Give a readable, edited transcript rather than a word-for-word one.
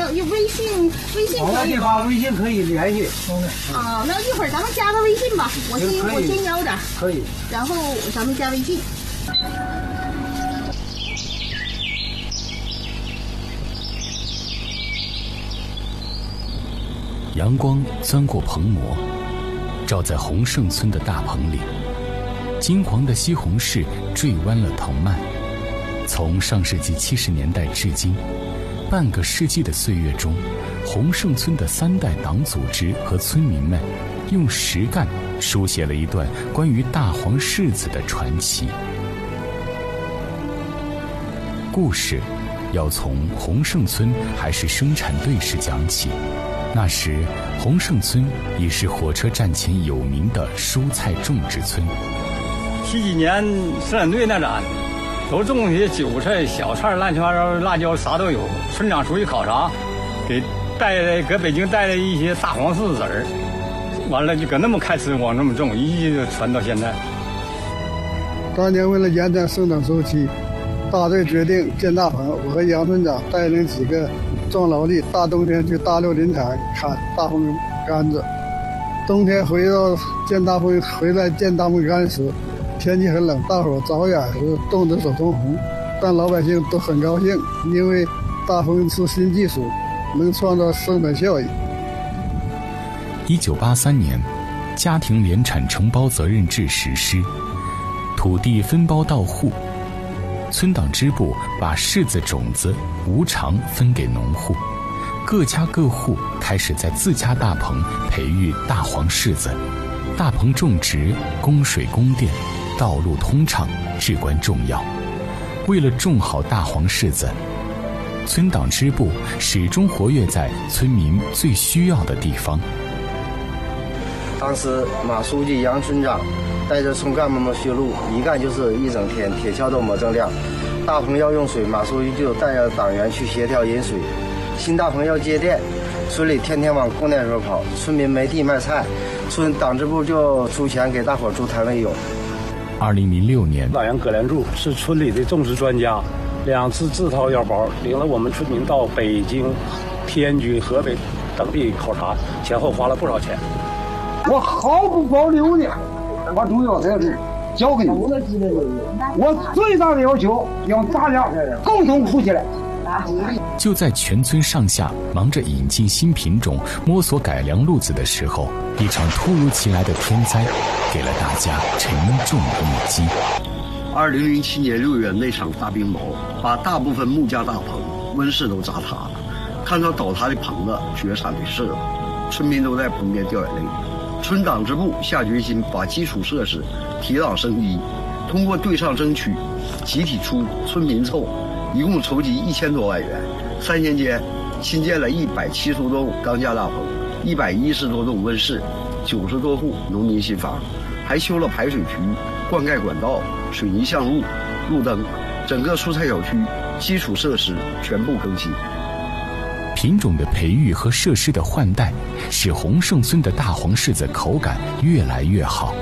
有微信可以发微信可以联系。 啊，那一会儿咱们加个微信吧，我先要着。 可以。 然后咱们加微信。 阳光钻过棚膜，照在洪胜村的大棚里。金黄的西红柿缀弯了藤蔓。从上世纪70年代至今，半个世纪的岁月中，洪胜村的3代党组织和村民们用实干书写了一段关于大黄柿子的传奇。故事要从洪胜村还是生产队时讲起。那时洪胜村已是火车站前有名的蔬菜种植村。 70几年生产队那阵都种些韭菜、小菜、乱七八糟、辣椒啥都有。村长出去考察，搁北京带了一些大黄柿子儿，完了就搁那么开始往那么种，一直就传到现在。 当年为了延展生长周期，大队决定建大棚。我和杨村长带领几个壮劳力，大冬天去大六林场砍大红杆子。冬天回来建大棚杆时，天气很冷，大伙早眼时冻得手通红，但老百姓都很高兴，因为大棚是新技术，能创造生产效益。 1983年，家庭联产承包责任制实施，土地分包到户，村党支部把柿子种子无偿分给农户，各家各户开始在自家大棚培育大黄柿子。大棚种植供水供电，道路通畅至关重要。为了种好大黄柿子，村党支部始终活跃在村民最需要的地方。 当时马书记、杨村长带着村干部们学路，一干就是一整天，铁锹都没正亮。大棚要用水，马书记就带着党员去协调引水。新大棚要接电，村里天天往供电所跑。村民没地卖菜，村党支部就出钱给大伙租摊位用。 2006年， 党员葛连柱是村里的种植专家，2次自掏腰包领了我们村民到北京、天津、河北等地考察，前后花了不少钱。 我毫不保留的把主要责任交给你，我最大的要求要大家共同富起来。 就在全村上下忙着引进新品种、摸索改良路子的时候，一场突如其来的天灾给了大家沉重一击。 2007年6月，那场大冰雹把大部分木架大棚、温室都砸塌了。看到倒塌的棚子，绝产的柿子，村民都在棚边掉眼泪。村党支部下决心把基础设施提档升级，通过对上争取，集体出，村民凑，一共筹集1000多万元。3年间，新建了170多栋钢架大棚，110多栋温室，90多户农民新房，还修了排水渠、灌溉管道、水泥巷路、路灯，整个蔬菜小区基础设施全部更新。 品种的培育和设施的换代，使洪胜村的大黄柿子口感越来越好。